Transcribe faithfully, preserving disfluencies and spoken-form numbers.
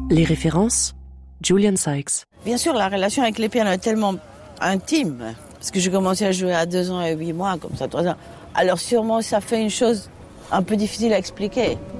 Les références, Julian Sykes. Bien sûr, la relation avec les pianos est tellement intime, parce que j'ai commencé à jouer à deux ans et huit mois, comme ça, trois ans. Alors sûrement, ça fait une chose un peu difficile à expliquer.